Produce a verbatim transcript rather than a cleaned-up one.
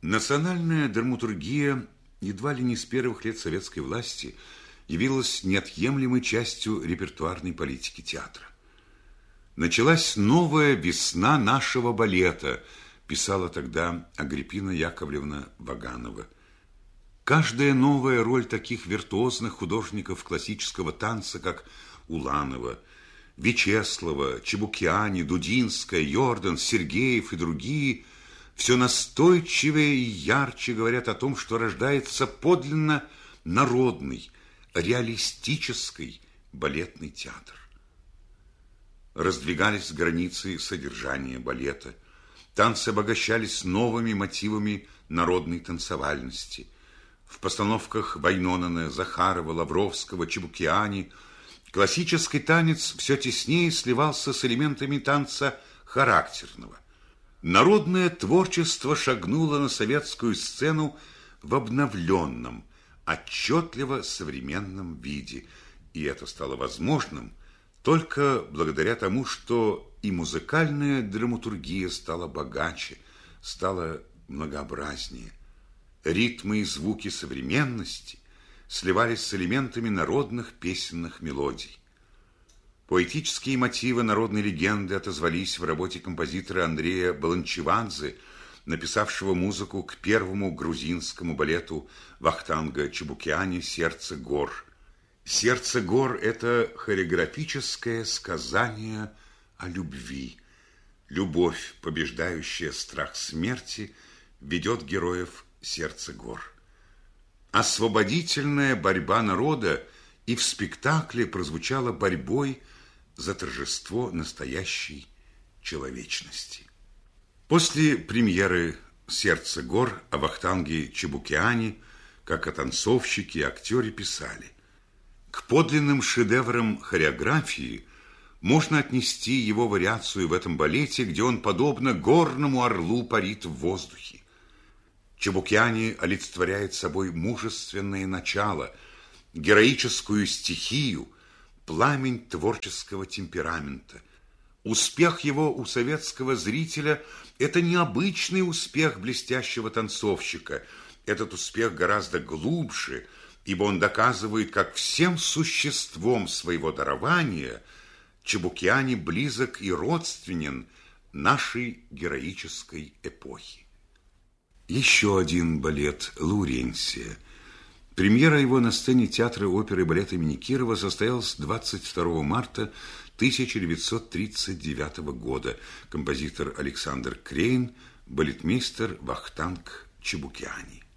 Национальная драматургия едва ли не с первых лет советской власти явилась неотъемлемой частью репертуарной политики театра. «Началась новая весна нашего балета», писала тогда Агриппина Яковлевна Ваганова. Каждая новая роль таких виртуозных художников классического танца, как Уланова, Вячеслава, Чебукиани, Дудинская, Йордан, Сергеев и другие, все настойчивее и ярче говорят о том, что рождается подлинно народный, реалистический балетный театр. Раздвигались границы содержания балета, танцы обогащались новыми мотивами народной танцевальности. В постановках Вайнонена, Захарова, Лавровского, Чебукиани классический танец все теснее сливался с элементами танца характерного. Народное творчество шагнуло на советскую сцену в обновленном, отчетливо современном виде, и это стало возможным только благодаря тому, что и музыкальная драматургия стала богаче, стала многообразнее. Ритмы и звуки современности сливались с элементами народных песенных мелодий. Поэтические мотивы народной легенды отозвались в работе композитора Андрея Баланчевадзе, написавшего музыку к первому грузинскому балету Вахтанга Чебукиани «Сердце гор». «Сердце гор» – это хореографическое сказание о любви. Любовь, побеждающая страх смерти, ведет героев «Сердце гор». Освободительная борьба народа и в спектакле прозвучала борьбой за торжество настоящей человечности. После премьеры «Сердце гор» о Вахтанге Чебукиани, как о танцовщике и актере, писали: к подлинным шедеврам хореографии можно отнести его вариацию в этом балете, где он, подобно горному орлу, парит в воздухе. Чебукиани олицетворяет собой мужественное начало, героическую стихию, пламень творческого темперамента. Успех его у советского зрителя – это необычный успех блестящего танцовщика. Этот успех гораздо глубже, ибо он доказывает, как всем существом своего дарования Чебукиани близок и родственен нашей героической эпохи. Еще один балет «Лауренсия». Премьера его на сцене театра оперы и балета имени Кирова состоялась двадцать второго марта тысяча девятьсот тридцать девятого года. Композитор Александр Крейн, балетмейстер Вахтанг Чебукиани.